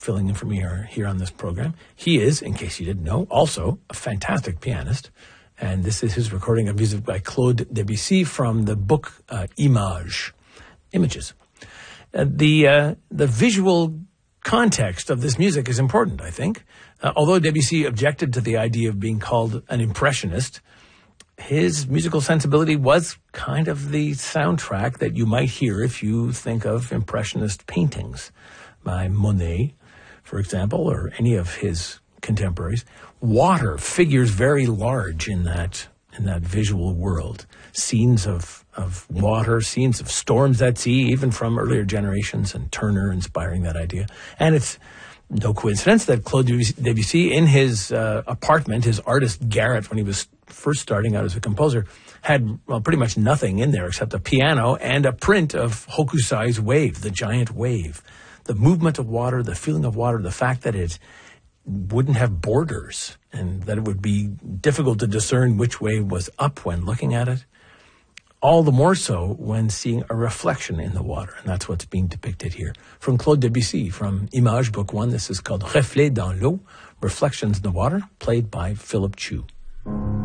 filling in for me here on this program. He is, in case you didn't know, also a fantastic pianist. And this is his recording of music by Claude Debussy from the book Images. The visual context of this music is important, I think. Although Debussy objected to the idea of being called an impressionist, his musical sensibility was kind of the soundtrack that you might hear if you think of impressionist paintings by Monet, for example, or any of his contemporaries. Water figures very large in that visual world. Scenes of water, scenes of storms at sea, even from earlier generations, and Turner inspiring that idea. And it's no coincidence that Claude Debussy, in his apartment, his artist garret, when he was first starting out as a composer, had pretty much nothing in there except a piano and a print of Hokusai's Wave, the giant wave. The movement of water, the feeling of water, the fact that it wouldn't have borders and that it would be difficult to discern which way was up when looking at it. All the more so when seeing a reflection in the water, and that's what's being depicted here. From Claude Debussy, from Images, Book 1, this is called Reflets dans l'eau, Reflections in the Water, played by Philip Chu.